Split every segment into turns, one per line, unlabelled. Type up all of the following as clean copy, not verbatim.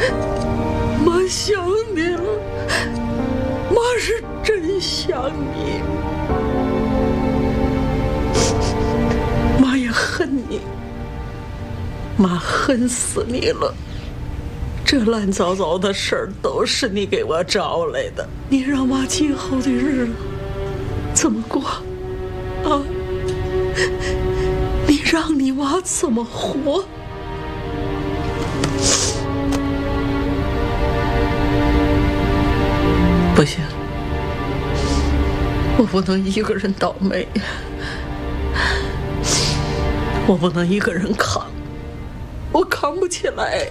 妈想你了，妈是真想你，妈也恨你，妈恨死你了。这乱糟糟的事儿都是你给我招来的，你让妈今后的日子怎么过啊？你让你妈怎么活？不行，我不能一个人倒霉，我不能一个人扛，我扛不起来，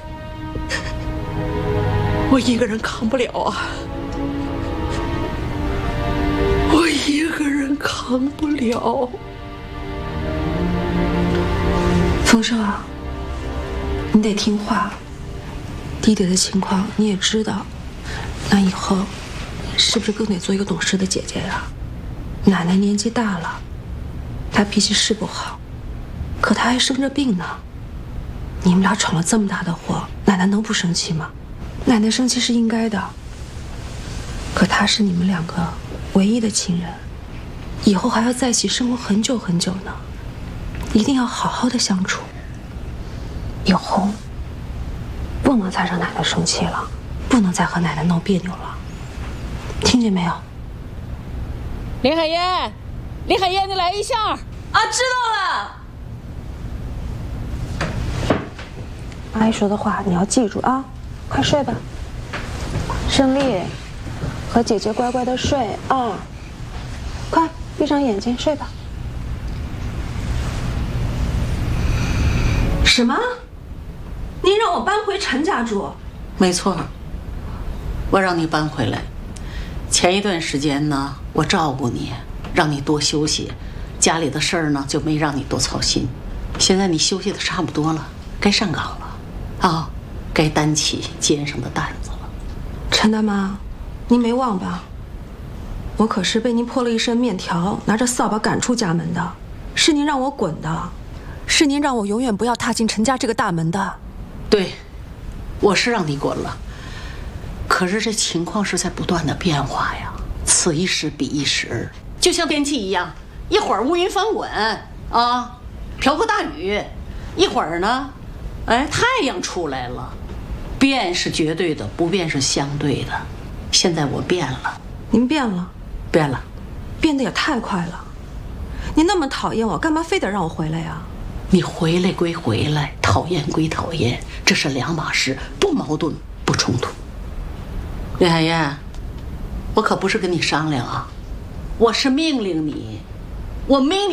我一个人扛不了啊，我一个人扛不了。
冯少，你得听话，弟弟的情况你也知道，那以后是不是更得做一个懂事的姐姐呀？奶奶年纪大了，她脾气是不好，可她还生着病呢。你们俩闯了这么大的祸，奶奶能不生气吗？奶奶生气是应该的，可她是你们两个唯一的亲人，以后还要在一起生活很久很久呢，一定要好好的相处。以后不能再让奶奶生气了，不能再和奶奶闹别扭了，听见没有？
林海燕，林海燕，你来一下啊！
知道了。阿姨说的话你要记住啊，快睡吧。胜利，和姐姐乖乖的睡啊，快闭上眼睛睡吧。什么？您让我搬回陈家住？
没错，我让你搬回来。前一段时间呢，我照顾你，让你多休息，家里的事儿呢就没让你多操心。现在你休息的差不多了，该上岗了啊，该担起肩上的担子了。
陈大妈，您没忘吧？我可是被您泼了一身面条，拿着扫把赶出家门的，是您让我滚的，是您让我永远不要踏进陈家这个大门的。
对，我是让你滚了，可是这情况是在不断的变化呀，此一时彼一时，就像天气一样，一会儿乌云翻滚啊，瓢泼大雨，一会儿呢，太阳出来了，变是绝对的，不变是相对的。现在我变了。
您变了？
变了。
变得也太快了。您那么讨厌我，干嘛非得让我回来呀？
你回来归回来，讨厌归讨厌，这是两码事，不矛盾不冲突。林海燕，我可不是跟你商量啊，我是命令你，我命令